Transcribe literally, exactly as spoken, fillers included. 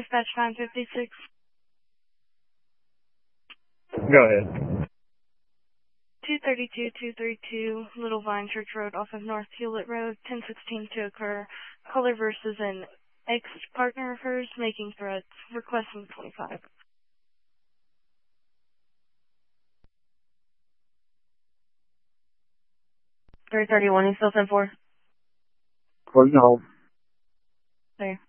dispatch nine fifty-six. Go ahead. two thirty-two, two thirty-two, Little Vine Church Road off of North Hewlett Road, ten sixteen to occur. Caller versus an ex-partner of hers making threats, requesting twenty-five. three thirty-one, you still ten four? Close the home. There.